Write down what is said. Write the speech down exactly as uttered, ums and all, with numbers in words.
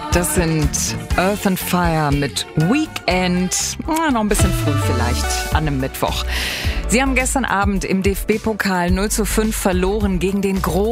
Das sind Earth and Fire mit Weekend. Na, noch ein bisschen früh vielleicht an einem Mittwoch. Sie haben gestern Abend im D F B-Pokal null zu fünf verloren gegen den großen